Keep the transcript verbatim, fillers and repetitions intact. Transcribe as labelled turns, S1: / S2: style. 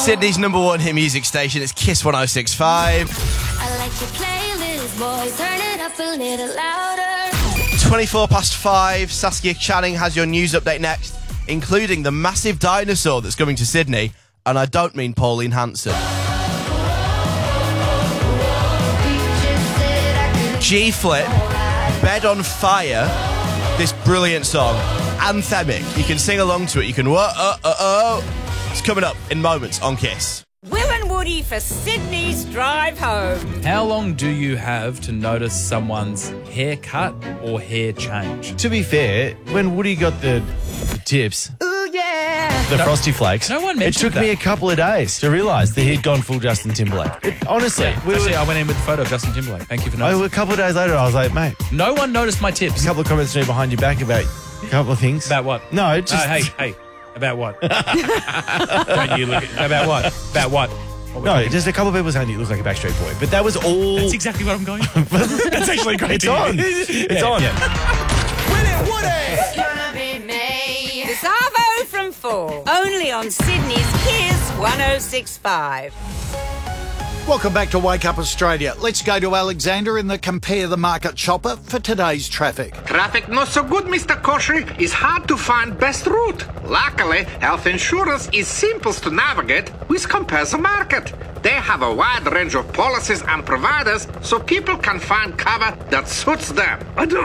S1: Sydney's number one hit music station. It's Kiss one oh six point five.
S2: I like your playlist, boys. Turn it up a little louder.
S1: twenty-four past five. Saskia Channing has your news update next, including the massive dinosaur that's coming to Sydney. And I don't mean Pauline Hanson. G-Flip, Bed on Fire, this brilliant song, anthemic. You can sing along to it. You can whoa, uh, uh, oh. It's coming up in moments on Kiss.
S3: Will and Woody for Sydney's drive home.
S4: How long do you have to notice someone's haircut or hair change?
S5: To be fair, when Woody got the, the tips,
S3: Ooh, yeah.
S5: the
S4: No-
S5: Frosty Flakes,
S4: no one
S5: it
S4: mentioned
S5: took me
S4: that.
S5: a couple of days to realise that he'd gone full Justin Timberlake. It- honestly, we were,
S4: Actually, I went in with the photo of Justin Timberlake. Thank you for
S5: I-
S4: noticing.
S5: a couple of days later, I was like, mate,
S4: No one noticed my
S5: a
S4: tips.
S5: couple of comments from behind your back about a couple of things.
S4: About what?
S5: No, just...
S4: Oh, hey, hey. About what? Don't you look at, about what? About what? What we're
S5: No,
S4: talking-
S5: just a couple of people saying you look like a Backstreet Boy. But that was all...
S4: That's exactly what I'm going for. That's actually great.
S5: It's
S4: to
S5: on.
S4: hear.
S5: It's
S4: Yeah,
S5: on.
S4: yeah.
S5: Will it, Woody?
S2: It's gonna be me.
S3: It's Arvo from four. Only on Sydney's Kiss one oh six point five.
S6: Welcome back to Wake Up Australia. Let's go to Alexander in the Compare the Market Chopper for today's traffic.
S7: Traffic not so good, Mister Kosher. It's hard to find best route. Luckily, health insurance is simple to navigate with Compare the Market. They have a wide range of policies and providers so people can find cover that suits them. I don't